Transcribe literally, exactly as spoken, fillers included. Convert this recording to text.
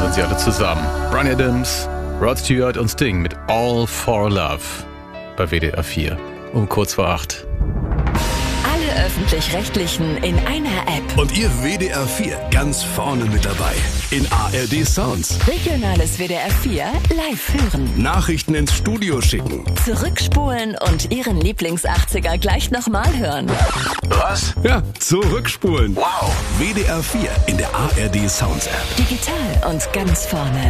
gehören sie alle zusammen. Bryan Adams, Rod Stewart und Sting mit All for Love bei W D R vier um kurz vor acht. Alle Öffentlich-Rechtlichen in einer App. Und ihr W D R vier ganz vorne mit dabei. In A R D Sounds. Regionales W D R vier live hören. Nachrichten ins Studio schicken. Zurückspulen und Ihren Lieblings-achtziger gleich nochmal hören. Was? Ja, zurückspulen. Wow. W D R vier in der A R D Sounds App. Digital und ganz vorne.